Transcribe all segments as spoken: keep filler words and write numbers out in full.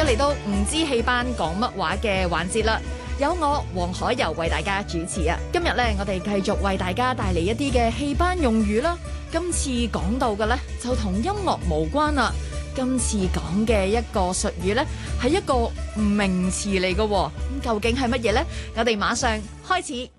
嚟到唔知戲班講乜話嘅環節啦，有我黃海柔為大家主持啊。今日咧，我哋繼續為大家帶嚟一啲嘅戲班用語啦。今次講到嘅咧就同音樂無關啦。今次講嘅一個術語咧係一個名詞嚟嘅，咁究竟係乜嘢咧？我哋馬上開始。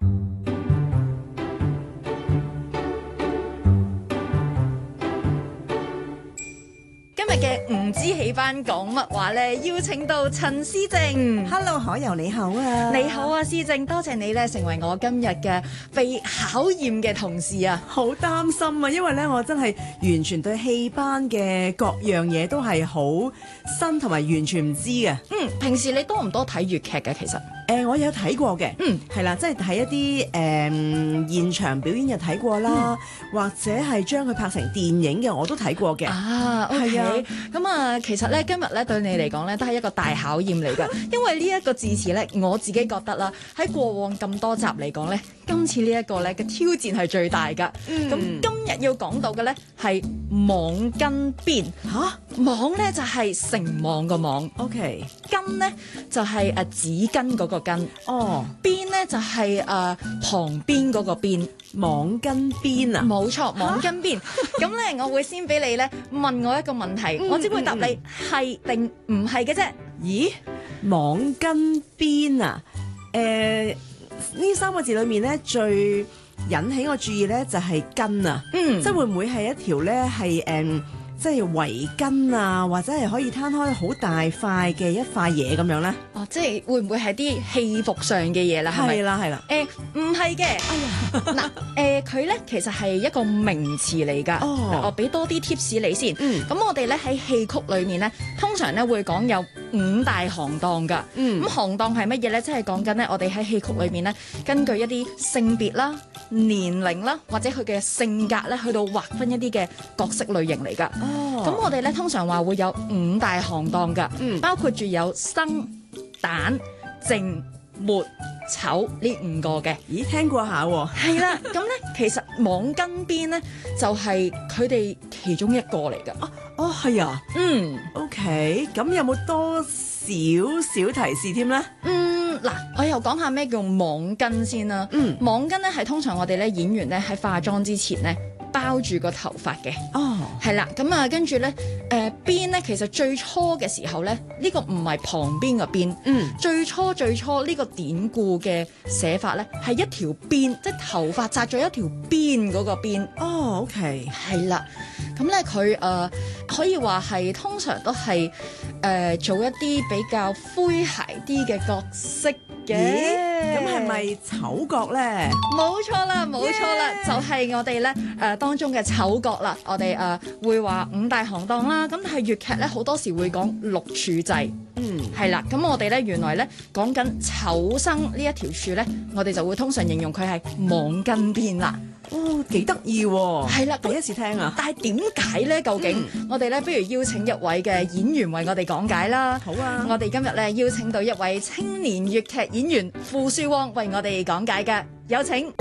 今日嘅唔知戲班講乜話咧，邀請到陳思靜。 Hello， 海柔你好啊！ 你好啊，思靜，多謝你咧成為我今日嘅被考驗嘅同事啊！ 好擔心啊，因為咧我真係完全對戲班嘅各樣嘢都係好新同埋完全唔知嘅。 嗯，平時你多唔多睇粵劇嘅？其實誒、 呃，我有睇過嘅。嗯，係啦，即係睇一啲誒、呃、現場表演又睇過啦，嗯、或者係將佢拍成電影嘅我都睇過嘅。 啊，係、okay、啊。咁啊，其實咧今日咧對你嚟講咧都係一個大考驗嚟㗎，因為呢一個字詞咧，我自己覺得啦，喺過往咁多集嚟講咧，今次呢一個咧嘅挑戰係最大㗎。咁、嗯、今日要講到嘅咧係網跟邊嚇，網咧就係、是、成網個網 ，OK， 跟咧就係誒紙巾嗰個跟，哦，邊咧就係、是、誒、呃、旁邊嗰個邊。 網跟邊啊？ 冇錯，網跟邊。咁咧，我會先俾你咧問我一個問題，嗯、我只會答你係定唔係嘅啫。 咦？網跟邊啊？誒、呃，呢三個字裏面咧最引起我注意咧就係跟啊。嗯，即係會唔會係一條咧係誒？即係圍巾啊，或者係可以攤開好大塊嘅一塊嘢咁樣咧？ 哦，即係會唔會係啲戲服上嘅嘢啦？係咪？ 係啦，係啦。 誒，唔係嘅。哎呀，嗱，誒，佢咧其實係一個名詞嚟㗎。哦，我俾多啲 tips 你先。嗯。咁我哋咧喺戲曲裏面咧，通常咧會講有五大行當㗎。嗯。咁行當係乜嘢咧？即係講緊咧，我哋喺戲曲裏面咧，根據一啲性別啦、年齡啦，或者佢嘅性格咧，去到劃分一啲嘅角色類型嚟㗎。咁、oh. 我哋咧通常話會有五大行當㗎，嗯、包括住有生、旦、淨、末、丑呢五個嘅。 咦，聽過下喎？係啦，咁咧其實網跟邊咧就係佢哋其中一個嚟㗎。 哦，哦係啊，嗯 ，OK，咁有冇多少少提示添咧？ 嗯，嗱，我又講下咩叫網跟先啦。嗯，網跟咧係通常我哋咧演員咧喺化妝之前咧，包住個頭髮嘅，哦，係啦，咁啊，跟住咧，誒邊咧，其實最初嘅時候咧，呢、呢個唔係旁邊個邊，嗯，最初最初呢個典故嘅寫法咧，係一條辮，即係頭髮紮咗一條辮嗰個辮， 哦 ，OK，係啦，咁咧佢誒可以話係通常都係誒、呃、做一啲比較詼諧啲嘅角色。嘅， 咁係咪丑角咧？ 冇錯啦，冇錯啦， yeah. 就係我哋咧誒當中嘅丑角啦。我哋誒、呃、會話五大行當啦，咁但係粵劇咧好多時會講六柱制，嗯，係啦。咁我哋咧原來咧講緊丑生呢一條柱咧，我哋就會通常形容佢係網跟邊啦。 哦，幾得意喎！係啦，第一次聽啊！ 但係點解咧？究竟、嗯、我哋咧不如邀請一位嘅演員為我哋講解啦。好啊！我哋今日咧邀請到一位青年粵劇演員傅樹旺為我哋講解嘅，有請。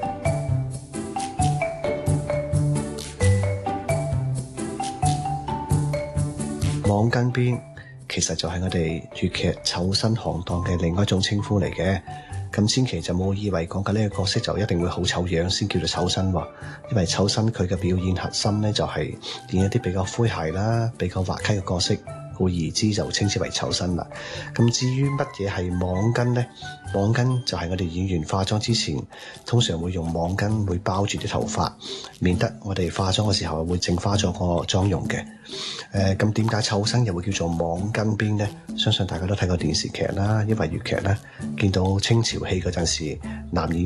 網跟邊其實就係我哋粵劇丑生行當嘅另外一種稱呼嚟嘅。咁千祈就冇以為講緊呢個角色就一定會好醜樣先叫做丑生喎，因為丑生佢嘅表演核心咧就係演一啲比較詼諧啦、比較滑稽嘅角色，故而之就稱之為丑生啦。咁至於乜嘢係網跟呢？網跟就係我哋演員化妝之前，通常會用網跟會包住啲頭髮，免得我哋化妝嘅時候會淨花咗個妝容嘅。誒咁點解丑生又會叫做網跟邊呢？相信大家都睇過電視劇啦，因為粵劇咧見到清朝戲嗰陣時，男演